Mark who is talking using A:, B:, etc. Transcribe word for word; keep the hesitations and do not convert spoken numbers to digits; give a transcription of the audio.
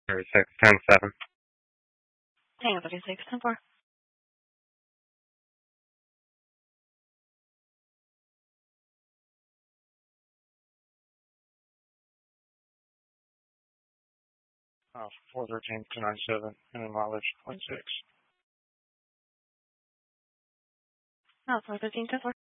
A: thirty-six, ten, seven.
B: Hang on, thirty-six, ten, four.
A: Uh, four thirteen, two ninety-seven, and then mileage point six.
B: Oh, four thirteen, ten, four.